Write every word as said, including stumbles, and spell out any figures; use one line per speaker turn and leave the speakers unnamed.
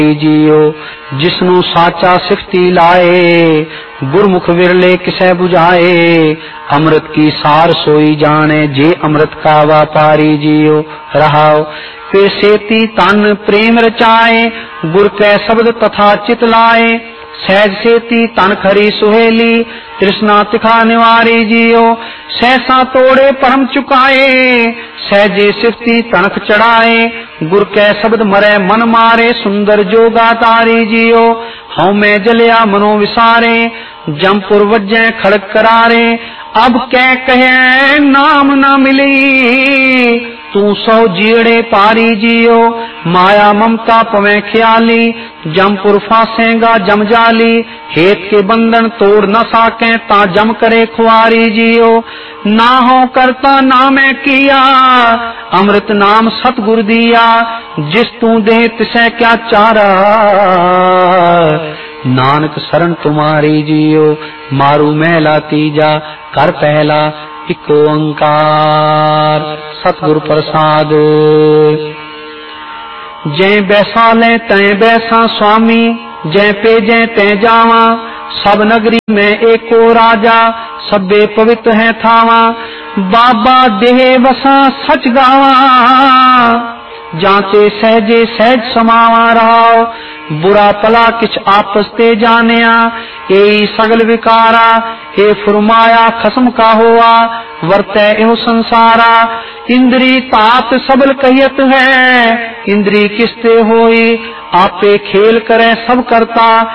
जीओ जिसनु साचा सिखती लाए, गुरमुख विरले किसे बुझाए। अमृत की सार सोई जाने, जे अमृत का व्यापारी जियो। रहाओ पे सेती तन प्रेम रचाए, गुर कै शब्द तथा चित लाए। सहज सेती तन खरी सुहेली, तृष्णा तिखा निवारी जियो। सहसा तोड़े परम चुकाए, सहजे सिफती तनख चढ़ाए। गुर कै शब्द मरे मन मारे, सुंदर जोगा तारी जियो। हऊँ मैं जलिया मनो विसारे, जमपुर वज्जै खड़क करारे। अब कै कहे नाम न मिली, तू सौ जीड़े पारी जियो। माया ममता पवे ख्याली, जमपुर फांसेगा जम जाली। हेत के बंधन तोड़ न साके, ता जम करे खुआरी जियो। ना हो करता ना मैं किया, अमृत नाम सतगुर दिया। जिस तू दे तिसे क्या चारा, नानक शरण तुम्हारी जियो। मारू मैला तीजा कर पहला, इको ओंकार सतगुर प्रसाद। जै बैसा ले तै बैसा स्वामी, जै पे जै तै जावा। सब नगरी में एको राजा, सबे पवित्र है थावा। बाबा देह बसा सच गावा, जाते सहजे सहज समावा। रहाओ बुरा पला किछ आपस ते जानिया, ए सगल विकारा। ए फुरमाया खसम का हुआ, वर्तै एहो संसारा। इंद्री तात सबल कहियत है, इंद्री किसते होई। आपे खेल करे सब करता,